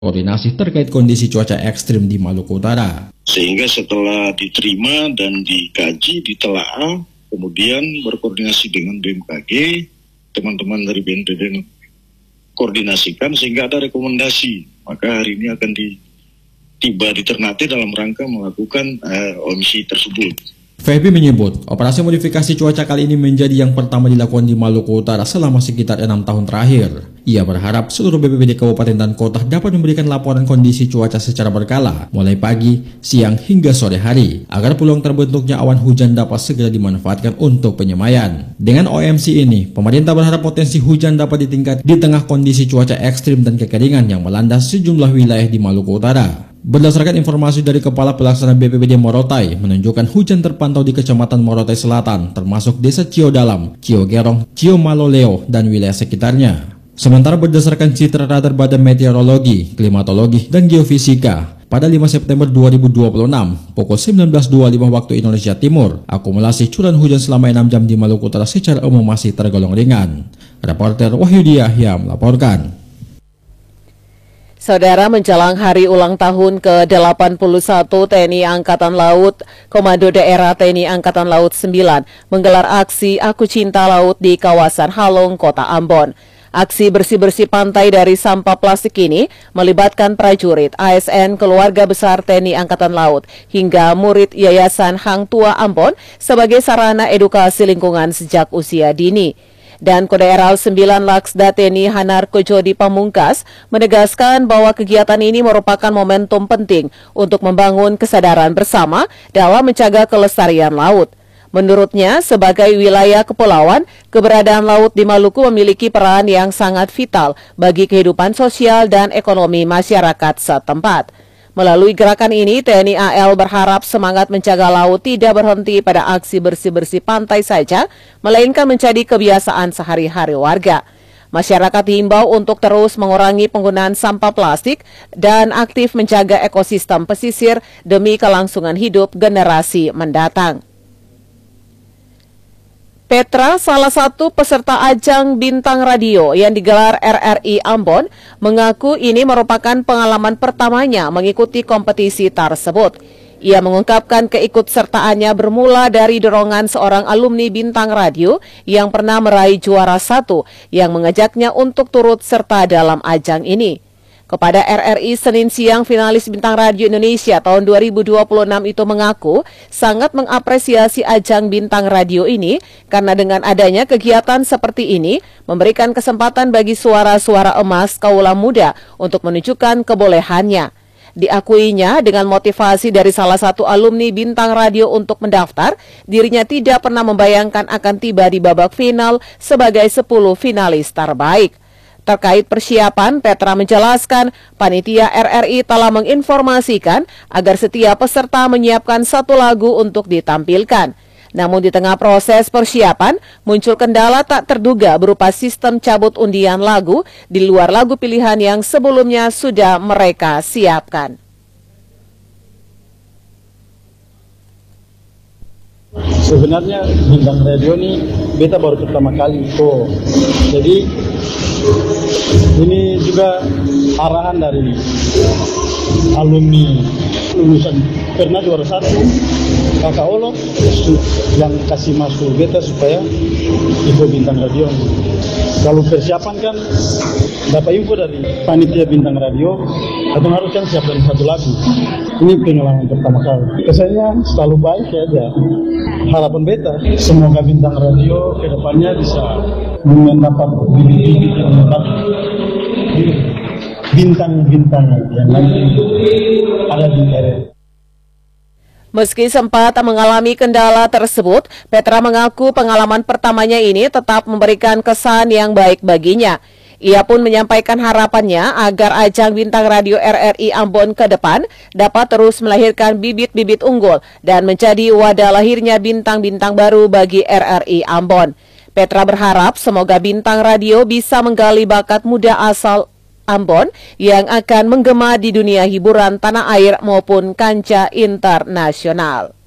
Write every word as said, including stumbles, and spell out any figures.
koordinasi terkait kondisi cuaca ekstrim di Maluku Utara. Sehingga setelah diterima dan dikaji, ditelaah, kemudian berkoordinasi dengan B M K G, teman-teman dari B N P B koordinasikan sehingga ada rekomendasi. Maka hari ini akan di, tiba di Ternate dalam rangka melakukan uh, O M C tersebut. V P menyebut, operasi modifikasi cuaca kali ini menjadi yang pertama dilakukan di Maluku Utara selama sekitar enam tahun terakhir. Ia berharap seluruh B P B D kabupaten dan kota dapat memberikan laporan kondisi cuaca secara berkala, mulai pagi, siang, hingga sore hari, agar peluang terbentuknya awan hujan dapat segera dimanfaatkan untuk penyemaian. Dengan O M C ini, pemerintah berharap potensi hujan dapat ditingkat di tengah kondisi cuaca ekstrim dan kekeringan yang melanda sejumlah wilayah di Maluku Utara. Berdasarkan informasi dari Kepala Pelaksana B P B D Morotai, menunjukkan hujan terpantau di Kecamatan Morotai Selatan, termasuk Desa Cio Dalam, Cio Gerong, Cio Maloleo, dan wilayah sekitarnya. Sementara berdasarkan citra radar Badan Meteorologi, Klimatologi, dan Geofisika, pada lima September dua ribu dua puluh enam, pukul sembilan belas dua puluh lima waktu Indonesia Timur, akumulasi curah hujan selama enam jam di Maluku Utara secara umum masih tergolong ringan. Reporter Wahyudi Yahya melaporkan. Saudara, menjelang hari ulang tahun ke delapan puluh satu T N I Angkatan Laut, Komando Daerah T N I Angkatan Laut sembilan menggelar aksi Aku Cinta Laut di kawasan Halong, Kota Ambon. Aksi bersih-bersih pantai dari sampah plastik ini melibatkan prajurit, A S N, keluarga besar T N I Angkatan Laut, hingga murid Yayasan Hang Tua Ambon sebagai sarana edukasi lingkungan sejak usia dini. Dan Kodaeral sembilan Laksda T N I Hanarko Jodi Pamungkas menegaskan bahwa kegiatan ini merupakan momentum penting untuk membangun kesadaran bersama dalam menjaga kelestarian laut. Menurutnya, sebagai wilayah kepulauan, keberadaan laut di Maluku memiliki peran yang sangat vital bagi kehidupan sosial dan ekonomi masyarakat setempat. Melalui gerakan ini, T N I A L berharap semangat menjaga laut tidak berhenti pada aksi bersih-bersih pantai saja, melainkan menjadi kebiasaan sehari-hari warga. Masyarakat diimbau untuk terus mengurangi penggunaan sampah plastik dan aktif menjaga ekosistem pesisir demi kelangsungan hidup generasi mendatang. Petra, salah satu peserta ajang Bintang Radio yang digelar R R I Ambon, mengaku ini merupakan pengalaman pertamanya mengikuti kompetisi tersebut. Ia mengungkapkan keikutsertaannya bermula dari dorongan seorang alumni Bintang Radio yang pernah meraih juara satu yang mengajaknya untuk turut serta dalam ajang ini. Kepada R R I Senin siang, finalis Bintang Radio Indonesia tahun dua ribu dua puluh enam itu mengaku sangat mengapresiasi ajang Bintang Radio ini karena dengan adanya kegiatan seperti ini memberikan kesempatan bagi suara-suara emas kaula muda untuk menunjukkan kebolehannya. Diakuinya dengan motivasi dari salah satu alumni Bintang Radio untuk mendaftar, dirinya tidak pernah membayangkan akan tiba di babak final sebagai sepuluh finalis terbaik. Terkait persiapan, Petra menjelaskan panitia R R I telah menginformasikan agar setiap peserta menyiapkan satu lagu untuk ditampilkan. Namun di tengah proses persiapan, muncul kendala tak terduga berupa sistem cabut undian lagu di luar lagu pilihan yang sebelumnya sudah mereka siapkan. Sebenarnya Bintang Radio ini beta baru pertama kali kok. Jadi ini juga arahan dari alumni lulusan pernah juara satu kakak Olo yang kasih masuk beta supaya ikut Bintang Radio. Kalau persiapan kan dapat info dari panitia Bintang Radio, atau harus kan siap dari satu lagu. Ini pengalaman pertama kali. Kesannya selalu baik aja. Harapan beta, semoga Bintang Radio ke depannya bisa mendapat bibit-bibit yang mendapat bintang-bintang yang nanti ada di R R I. Meski sempat mengalami kendala tersebut, Petra mengaku pengalaman pertamanya ini tetap memberikan kesan yang baik baginya. Ia pun menyampaikan harapannya agar ajang Bintang Radio R R I Ambon ke depan dapat terus melahirkan bibit-bibit unggul dan menjadi wadah lahirnya bintang-bintang baru bagi R R I Ambon. Petra berharap semoga Bintang Radio bisa menggali bakat muda asal Ambon yang akan menggema di dunia hiburan tanah air maupun kancah internasional.